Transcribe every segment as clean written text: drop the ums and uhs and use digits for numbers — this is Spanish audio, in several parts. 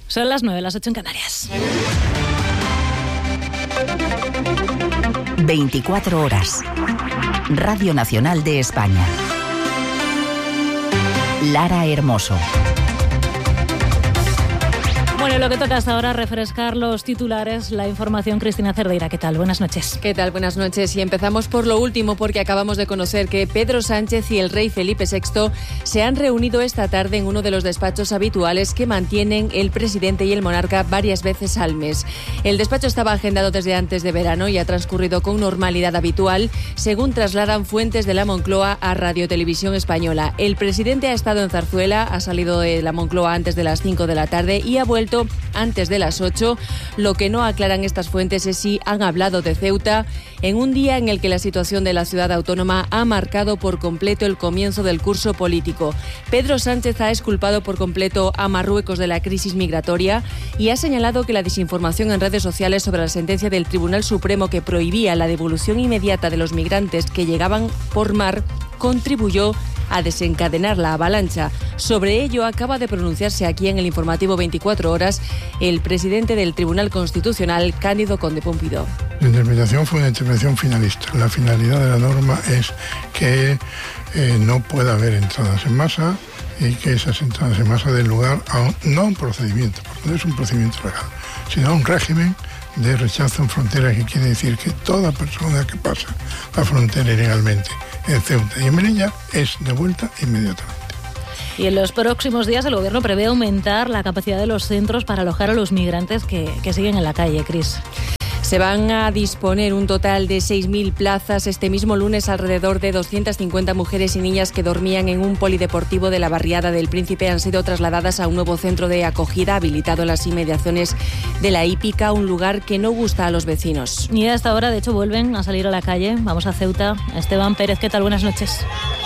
Son las 9, las 8 en Canarias. 24 horas. Radio Nacional de España. Lara Hermoso. Bueno, lo que toca hasta ahora refrescar los titulares, la información. Cristina Cerdeira, ¿qué tal? Buenas noches. ¿Qué tal? Buenas noches. Y empezamos por lo último, porque acabamos de conocer que Pedro Sánchez y el rey Felipe VI se han reunido esta tarde en uno de los despachos habituales que mantienen el presidente y el monarca varias veces al mes. El despacho estaba agendado desde antes de verano y ha transcurrido con normalidad habitual, según trasladan fuentes de la Moncloa a Radio Televisión Española. El presidente ha estado en Zarzuela, ha salido de la Moncloa antes de las 5 de la tarde y ha vuelto antes de las 8. Lo que no aclaran estas fuentes es si han hablado de Ceuta en un día en el que la situación de la ciudad autónoma ha marcado por completo el comienzo del curso político. Pedro Sánchez ha exculpado por completo a Marruecos de la crisis migratoria y ha señalado que la desinformación en redes sociales sobre la sentencia del Tribunal Supremo que prohibía la devolución inmediata de los migrantes que llegaban por mar contribuyó a desencadenar la avalancha. Sobre ello acaba de pronunciarse aquí en el informativo 24 horas el presidente del Tribunal Constitucional, Cándido Conde Pompidou. La interpretación fue una interpretación finalista. La finalidad de la norma es que no pueda haber entradas en masa y que esas entradas en masa den lugar no a un procedimiento, porque no es un procedimiento legal, sino a un régimen de rechazo en frontera, que quiere decir que toda persona que pasa la frontera ilegalmente en Ceuta y en Melilla es devuelta inmediatamente. Y en los próximos días el Gobierno prevé aumentar la capacidad de los centros para alojar a los migrantes que siguen en la calle, Cris. Se van a disponer un total de 6.000 plazas. Este mismo lunes, alrededor de 250 mujeres y niñas que dormían en un polideportivo de la barriada del Príncipe han sido trasladadas a un nuevo centro de acogida habilitado en las inmediaciones de la Hípica, un lugar que no gusta a los vecinos. Y a esta hora, de hecho, vuelven a salir a la calle. Vamos a Ceuta. Esteban Pérez, ¿qué tal? Buenas noches.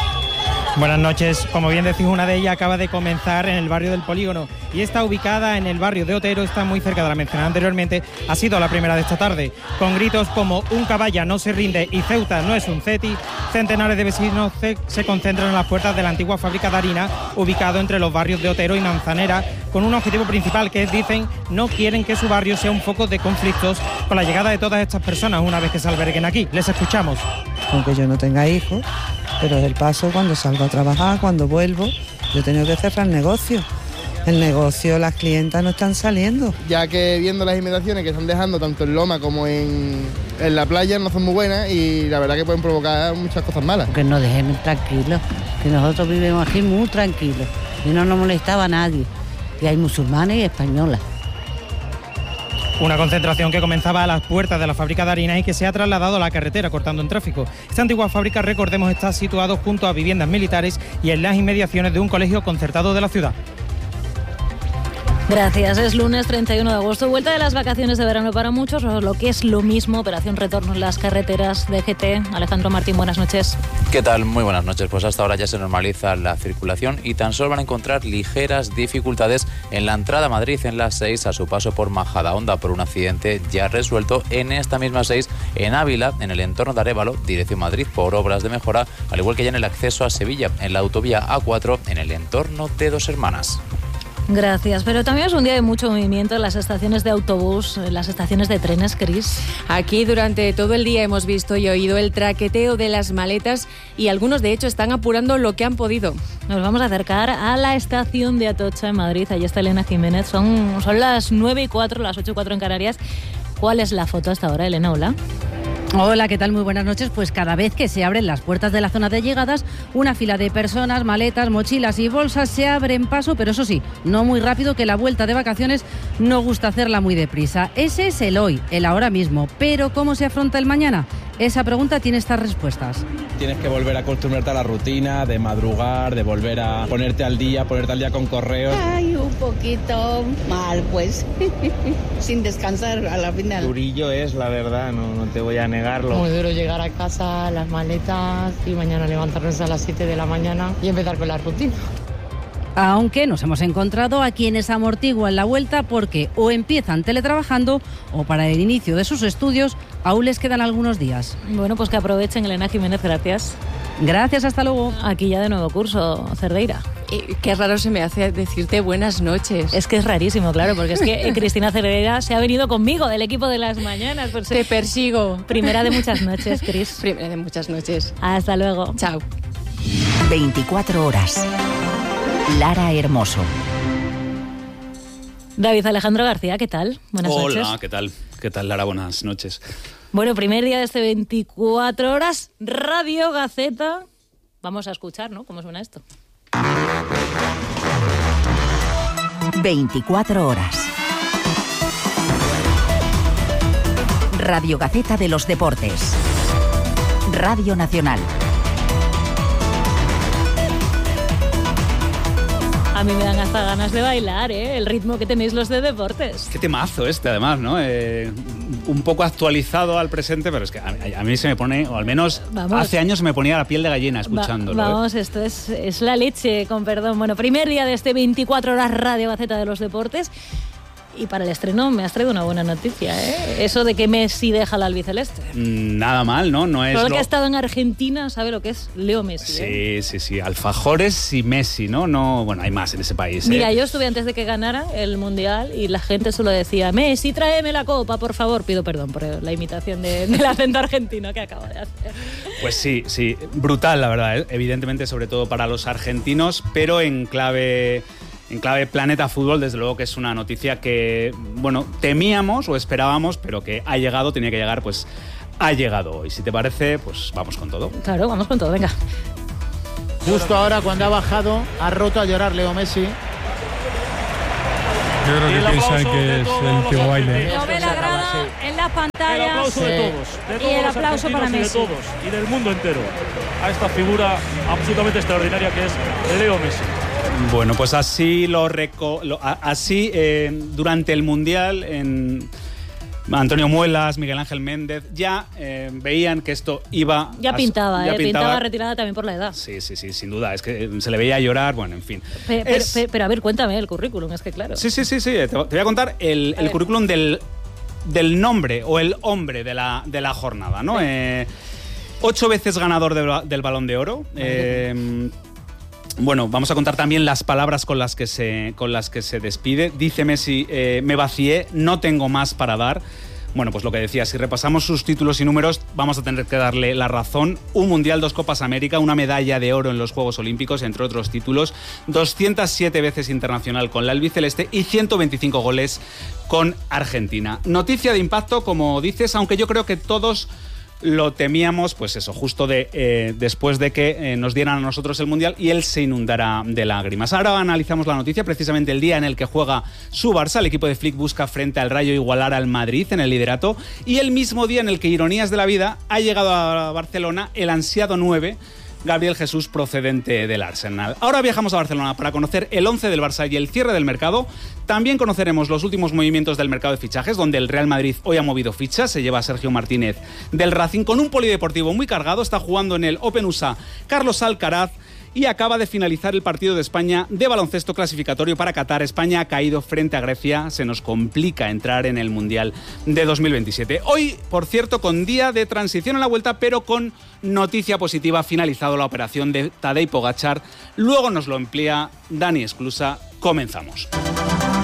Buenas noches. Como bien decís, una de ellas acaba de comenzar en el barrio del Polígono y está ubicada en el barrio de Otero, está muy cerca de la mencionada anteriormente. Ha sido la primera de esta tarde, con gritos como "Un caballa no se rinde" y "Ceuta no es un ceti". Centenares de vecinos se concentran en las puertas de la antigua fábrica de harina, ubicado entre los barrios de Otero y Manzanera, con un objetivo principal que es, dicen, no quieren que su barrio sea un foco de conflictos con la llegada de todas estas personas una vez que se alberguen aquí. Les escuchamos. Aunque yo no tenga hijos, pero es el paso cuando salgo a trabajar, cuando vuelvo. Yo he tenido que cerrar el negocio. El negocio, las clientas no están saliendo. Ya que viendo las inmediaciones que están dejando tanto en Loma como en la playa no son muy buenas y la verdad que pueden provocar muchas cosas malas. Que nos dejen tranquilos, que nosotros vivimos aquí muy tranquilos y no nos molestaba a nadie. Y hay musulmanes y españolas. Una concentración que comenzaba a las puertas de la fábrica de harina y que se ha trasladado a la carretera, cortando en tráfico. Esta antigua fábrica, recordemos, está situada junto a viviendas militares y en las inmediaciones de un colegio concertado de la ciudad. Gracias. Es lunes 31 de agosto, vuelta de las vacaciones de verano para muchos, o lo que es lo mismo, operación retorno en las carreteras de DGT. Alejandro Martín, buenas noches. ¿Qué tal? Muy buenas noches. Pues hasta ahora ya se normaliza la circulación y tan solo van a encontrar ligeras dificultades en la entrada a Madrid en la 6 a su paso por Majadahonda por un accidente ya resuelto en esta misma 6 en Ávila, en el entorno de Arévalo, dirección Madrid, por obras de mejora, al igual que ya en el acceso a Sevilla, en la autovía A4, en el entorno de Dos Hermanas. Gracias, pero también es un día de mucho movimiento en las estaciones de autobús, en las estaciones de trenes, Cris. Aquí durante todo el día hemos visto y oído el traqueteo de las maletas y algunos de hecho están apurando lo que han podido. Nos vamos a acercar a la estación de Atocha en Madrid. Allí está Elena Jiménez. Son las 9:04, las 8:04 en Canarias. ¿Cuál es la foto hasta ahora, Elena? Hola. Hola, ¿qué tal? Muy buenas noches. Pues cada vez que se abren las puertas de la zona de llegadas, una fila de personas, maletas, mochilas y bolsas se abren paso, pero eso sí, no muy rápido, que la vuelta de vacaciones no gusta hacerla muy deprisa. Ese es el hoy, el ahora mismo. Pero ¿cómo se afronta el mañana? Esa pregunta tiene estas respuestas. Tienes que volver a acostumbrarte a la rutina, de madrugar, de volver a ponerte al día con correos. Ay, un poquito mal, pues, sin descansar a la final. Durillo es, la verdad, no te voy a negarlo. Muy duro llegar a casa, las maletas y mañana levantarnos a las 7 de la mañana y empezar con la rutina. Aunque nos hemos encontrado a quienes amortiguan la vuelta porque o empiezan teletrabajando o para el inicio de sus estudios aún les quedan algunos días. Bueno, pues que aprovechen, Elena Jiménez, gracias. Gracias, hasta luego. Aquí ya de nuevo curso, Cerdeira. Qué raro se me hace decirte buenas noches. Es que es rarísimo, claro, porque es que Cristina Cervera se ha venido conmigo del equipo de las mañanas. Pues te persigo. Primera de muchas noches, Cris. Primera de muchas noches. Hasta luego. Chao. 24 horas. Lara Hermoso. David Alejandro García, ¿qué tal? Buenas noches. Hola, ¿qué tal? ¿Qué tal, Lara? Buenas noches. Bueno, primer día de este 24 horas, Radio Gaceta. Vamos a escuchar, ¿no? ¿Cómo suena esto? 24 horas. Radio Gaceta de los Deportes. Radio Nacional. A mí me dan hasta ganas de bailar, ¿eh? El ritmo que tenéis los de deportes. Qué temazo además, ¿no? Un poco actualizado al presente, pero es que a mí se me pone, o al menos hace años se me ponía la piel de gallina escuchándolo. Vamos, esto es la leche, con perdón. Bueno, primer día de este 24 horas Radio Gaceta de los Deportes. Y para el estreno me has traído una buena noticia, ¿eh? Eso de que Messi deja la albiceleste. Nada mal, ¿no? No es todo el que ha estado en Argentina sabe lo que es Leo Messi. Sí. Alfajores y Messi, ¿no? Bueno, hay más en ese país. Mira, yo estuve antes de que ganara el Mundial y la gente solo decía: Messi, tráeme la copa, por favor. Pido perdón por la imitación del acento argentino que acabo de hacer. Pues sí, brutal, la verdad, ¿eh? Evidentemente, sobre todo para los argentinos, pero en clave Planeta Fútbol, desde luego que es una noticia que, bueno, temíamos o esperábamos, pero que ha llegado, tenía que llegar, pues ha llegado hoy. Si te parece, pues vamos con todo. Claro, vamos con todo, venga. Justo ahora, cuando ha bajado, ha roto a llorar Leo Messi. Yo creo que piensan que es el tío baile. Lo ve la grada en las pantallas. El aplauso de todos. Y el aplauso para Messi. Y de todos, y del mundo entero, a esta figura absolutamente extraordinaria que es Leo Messi. Bueno, pues así durante el Mundial, Antonio Muelas, Miguel Ángel Méndez, ya veían que esto iba... pintaba retirada también por la edad. Sí, sin duda. Es que se le veía llorar, bueno, en fin. Pero a ver, cuéntame el currículum, es que claro. Sí. Te voy a contar el currículum del nombre o el hombre de la jornada, ¿no? 8 veces ganador del Balón de Oro. Bueno, vamos a contar también las palabras con las que se despide. Dice Messi: me vacié, no tengo más para dar. Bueno, pues lo que decía, si repasamos sus títulos y números, vamos a tener que darle la razón. Un Mundial, 2 Copas América, una medalla de oro en los Juegos Olímpicos, entre otros títulos, 207 veces internacional con la albiceleste y 125 goles con Argentina. Noticia de impacto, como dices, aunque yo creo que todos lo temíamos, pues eso, justo después de que nos dieran a nosotros el Mundial y él se inundara de lágrimas. Ahora analizamos la noticia, precisamente el día en el que juega su Barça. El equipo de Flick busca frente al Rayo igualar al Madrid en el liderato, y el mismo día en el que, ironías de la vida, ha llegado a Barcelona el ansiado 9, Gabriel Jesús, procedente del Arsenal. Ahora viajamos a Barcelona para conocer el 11 del Barça y el cierre del mercado. También conoceremos los últimos movimientos del mercado de fichajes, donde el Real Madrid hoy ha movido fichas. Se lleva a Sergio Martínez del Racing con un polideportivo muy cargado. Está jugando en el Open USA Carlos Alcaraz. Y acaba de finalizar el partido de España de baloncesto clasificatorio para Qatar. España ha caído frente a Grecia. Se nos complica entrar en el Mundial de 2027. Hoy, por cierto, con día de transición a la vuelta, pero con noticia positiva. Ha finalizado la operación de Tadej Pogačar. Luego nos lo amplía Dani Esclusa. Comenzamos.